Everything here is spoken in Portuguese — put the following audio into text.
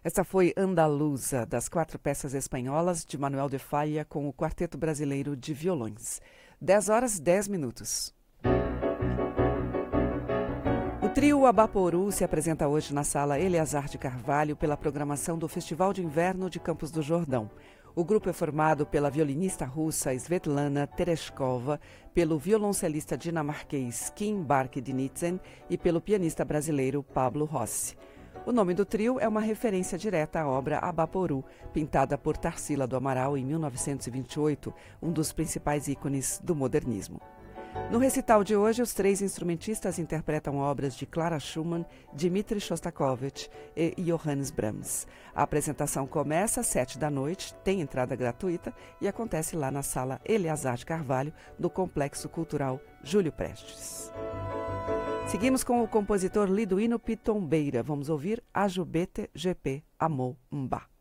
Essa foi Andaluza, das 4 peças espanholas de Manuel de Falla com o Quarteto Brasileiro de Violões. 10h10. O trio Abaporu se apresenta hoje na Sala Eleazar de Carvalho pela programação do Festival de Inverno de Campos do Jordão. O grupo é formado pela violinista russa Svetlana Tereshkova, pelo violoncelista dinamarquês Kim Bark-Dinitzen e pelo pianista brasileiro Pablo Rossi. O nome do trio é uma referência direta à obra Abaporu, pintada por Tarsila do Amaral em 1928, um dos principais ícones do modernismo. No recital de hoje, os 3 instrumentistas interpretam obras de Clara Schumann, Dmitri Shostakovich e Johannes Brahms. A apresentação começa às 19h, tem entrada gratuita e acontece lá na Sala Eleazar de Carvalho, do Complexo Cultural Júlio Prestes. Seguimos com o compositor Liduíno Pitombeira. Vamos ouvir Ajubete GP Amou Mba.